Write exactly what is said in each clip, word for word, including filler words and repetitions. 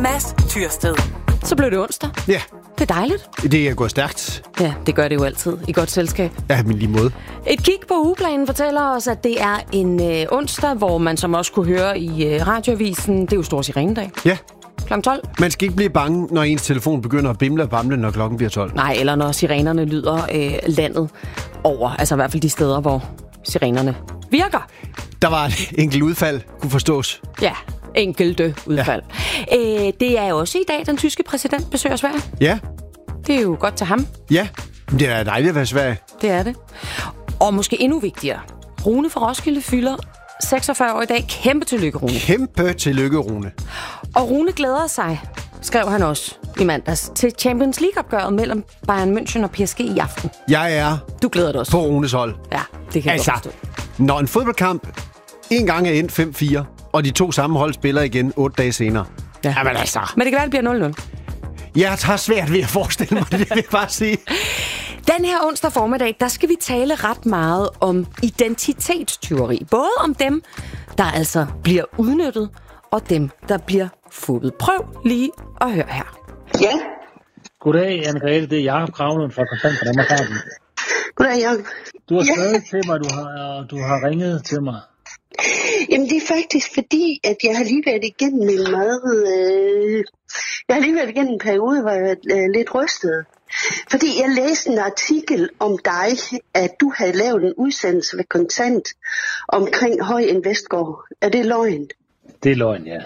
Mads Tyrsted. Så blev det onsdag. Ja. Det er dejligt. Det er gået stærkt. Ja, det gør det jo altid i godt selskab. Ja, men lige måde. Et kig på ugeplanen fortæller os, at det er en øh, onsdag, hvor man som også kunne høre i øh, radioavisen, det er jo stor sirenedag. Ja. klokken tolv. Man skal ikke blive bange, når ens telefon begynder at bimle og bamle, når klokken bliver tolv. Nej, eller når sirenerne lyder øh, landet over. Altså i hvert fald de steder, hvor sirenerne virker. Der var et enkelt udfald, kunne forstås. Ja, enkelte udfald. Ja. Øh, det er også i dag, den tyske præsident besøger Sverige. Ja. Det er jo godt til ham. Ja, det er dejligt at være Sverige. Det er det. Og måske endnu vigtigere. Rune fra Roskilde fylder seksogfyrre år i dag. Kæmpe tillykke, Rune. Kæmpe tillykke, Rune. Og Rune glæder sig, skrev han også i mandags, til Champions League-opgøret mellem Bayern München og P S G i aften. Jeg er Du glæder dig også. på Runes hold. Ja, det kan altså, jeg godt forstå. Når en fodboldkamp en gang er endt fem fire, og de to samme hold spiller igen otte dage senere. Ja. Jamen altså. Men det kan være, det bliver nul nul. Jeg tager svært ved at forestille mig det, det vil jeg bare sige. Den her onsdag formiddag, der skal vi tale ret meget om identitetstyveri. Både om dem, der altså bliver udnyttet, og dem, der bliver fået. Prøv lige at høre her. Ja. Goddag, Anne-Grethe. Det er Jakob Kravlund fra Kontant for Danmarks Radio. Goddag, Jacob. Du har Ja. skrevet til mig, du har, du har ringet til mig. Jamen, det er faktisk fordi, at jeg har lige været igennem en meget... Øh, jeg har lige været igennem en periode, hvor jeg var øh, lidt rystet. Fordi jeg læste en artikel om dig, at du havde lavet en udsendelse ved Kontant omkring Høj Investgård. Er det løgn? Det er løgn, ja.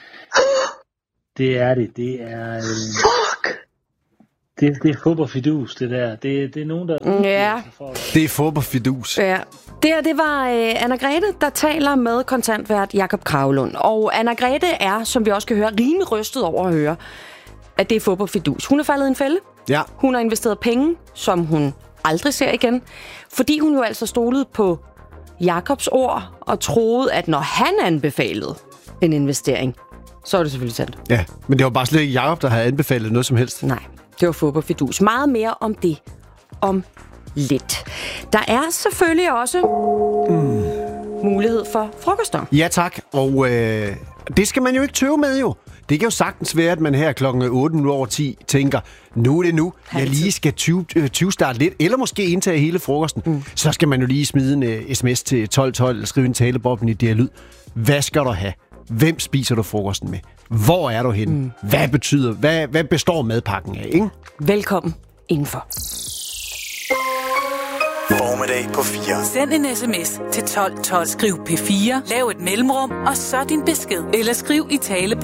Det er det. Det er... Øh, Fuck! det, det er fodboldfidus, det der. Det, det er nogen, der... Ja. Det er fodboldfidus. Ja. Det her, det var øh, Anna-Grethe, der taler med kontantvært Jakob Kravlund. Og Anna-Grethe er, som vi også kan høre, rimelig rystet over at høre, at det er fodboldfidus. Hun er faldet i en fælde. Ja. Hun har investeret penge, som hun aldrig ser igen. Fordi hun jo altså stolede på Jakobs ord og troede, at når han anbefalede en investering, så var det selvfølgelig sandt. Ja, men det var bare slet ikke Jakob, der havde anbefalet noget som helst. Nej, det var fodboldfidus. Meget mere om det om lidt. Der er selvfølgelig også mm. mulighed for frokoster. Ja tak, og øh, det skal man jo ikke tøve med jo. Det kan jo sagtens være, at man her klokken otte minutter over ti tænker, nu er det nu, jeg lige skal tyve-starte lidt, eller måske indtage hele frokosten. Mm. Så skal man jo lige smide en uh, sms til tolv tolv, eller skrive en taleboble i D R Lyd. Hvad skal du have? Hvem spiser du frokosten med? Hvor er du henne? Mm. Hvad betyder, hvad, hvad består madpakken af, ikke? Velkommen indenfor. Formiddag på fire. Send en sms til tolv tolv. Skriv P fire, lav et mellemrum, og så din besked. Eller skriv i tale